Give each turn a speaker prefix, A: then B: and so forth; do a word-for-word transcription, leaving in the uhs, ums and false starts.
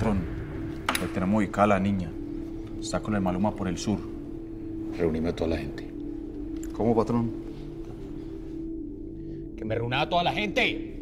A: patrón. Le tenemos ubicada a la niña. Está con el Maluma por el sur.
B: Reunime a toda la gente.
A: ¿Cómo, patrón?
C: Que me reúna a toda la gente.